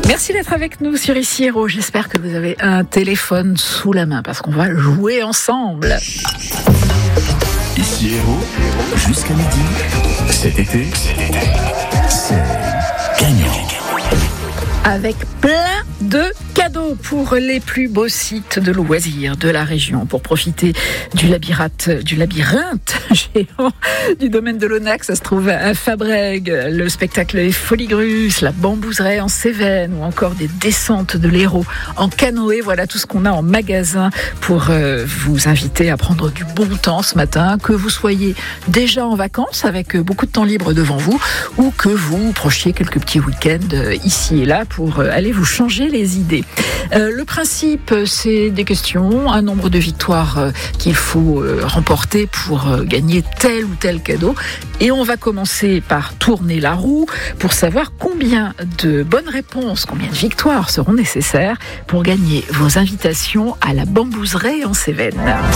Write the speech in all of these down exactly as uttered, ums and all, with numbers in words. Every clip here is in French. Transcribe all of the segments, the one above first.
Merci d'être avec nous sur Ici Héros. J'espère que vous avez un téléphone sous la main parce qu'on va jouer ensemble. Ici Héros, jusqu'à midi. Cet été, c'est gagnant. Avec plein de cadeaux pour les plus beaux sites de loisirs de la région, pour profiter du labyrinthe, du labyrinthe géant du domaine de l'Aunac. Ça se trouve à Fabrègues, le spectacle Les Folies-Grusses, la Bambouseraie en Cévennes ou encore des descentes de l'Hérault en canoë. Voilà tout ce qu'on a en magasin pour euh, vous inviter à prendre du bon temps ce matin, que vous soyez déjà en vacances avec beaucoup de temps libre devant vous ou que vous prochiez quelques petits week-ends ici et là pour aller vous changer les idées. Euh, le principe, c'est des questions, un nombre de victoires euh, qu'il faut euh, remporter pour euh, gagner tel ou tel cadeau. Et on va commencer par tourner la roue pour savoir combien de bonnes réponses, combien de victoires seront nécessaires pour gagner vos invitations à la Bambouseraie en Cévennes.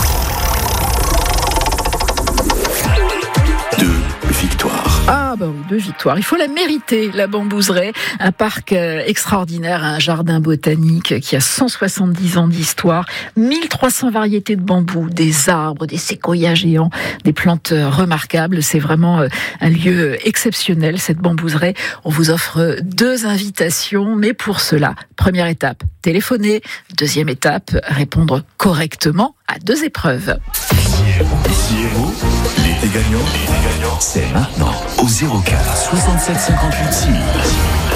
Ah bah oui, deux victoires. Il faut la mériter, la Bambouseraie, un parc euh, extraordinaire, un jardin botanique qui a cent soixante-dix ans d'histoire, mille trois cents variétés de bambous, des arbres, des séquoias géants, des plantes euh, remarquables. C'est vraiment euh, un lieu exceptionnel, cette Bambouseraie. On vous offre deux invitations, mais pour cela, première étape, téléphoner. Deuxième étape, répondre correctement à deux épreuves. Ici Héros, l'été gagnant, c'est maintenant au zéro quatre soixante-sept cinquante-huit six.